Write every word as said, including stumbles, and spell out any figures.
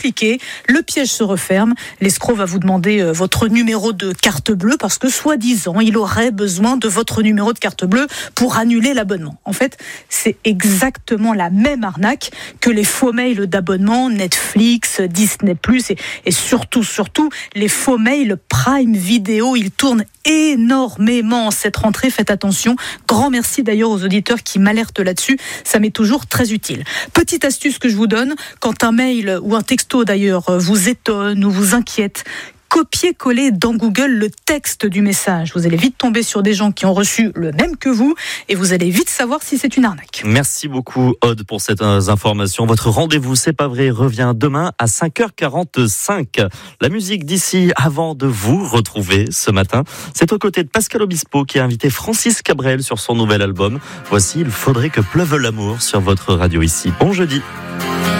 cliquez, le piège se referme, l'escroc va vous demander euh, votre numéro de carte bleue parce que soi-disant, il aurait besoin de votre numéro de carte bleue pour annuler l'abonnement. En fait, c'est exactement la même arnaque que les faux mails d'abonnement Netflix, Disney plus, et, et surtout, surtout, les faux mails Prime Video. Ils tournent énormément cette rentrée, faites attention. Grand merci d'ailleurs aux auditeurs qui m'alertent là-dessus, ça m'est toujours très utile. Petite astuce que je vous donne, quand un mail ou un texto d'ailleurs vous étonne ou vous inquiète, copier-coller dans Google le texte du message. Vous allez vite tomber sur des gens qui ont reçu le même que vous et vous allez vite savoir si c'est une arnaque. Merci beaucoup Aude pour cette information. Votre rendez-vous C'est pas vrai revient demain à cinq heures quarante-cinq. La musique d'ici avant de vous retrouver ce matin, c'est aux côtés de Pascal Obispo qui a invité Francis Cabrel sur son nouvel album. Voici Il faudrait que pleuve l'amour sur votre radio ici. Bon jeudi.